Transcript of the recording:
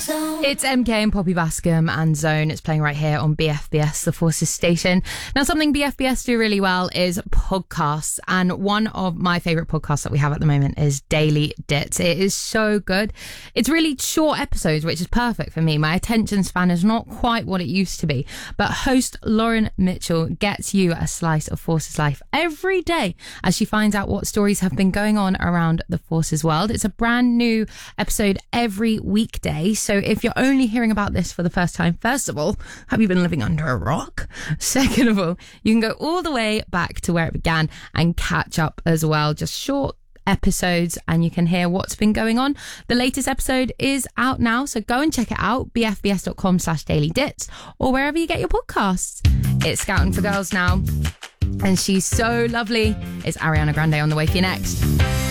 It's MK and Poppy Bascom and Zone. It's playing right here on BFBS, the Forces station. Now, something BFBS do really well is podcasts. And one of my favourite podcasts that we have at the moment is Daily Dits. It is so good. It's really short episodes, which is perfect for me. My attention span is not quite what it used to be. But host Lauren Mitchell gets you a slice of Forces life every day as she finds out what stories have been going on around the Forces world. It's a brand new episode every weekday. So if you're only hearing about this for the first time, first of all, have you been living under a rock? Second of all, you can go all the way back to where it began and catch up as well. Just short episodes and you can hear what's been going on. The latest episode is out now, so go and check it out, bfbs.com/dailydits or wherever you get your podcasts. It's Scouting for Girls now, and she's so lovely. It's Ariana Grande on the way for you next.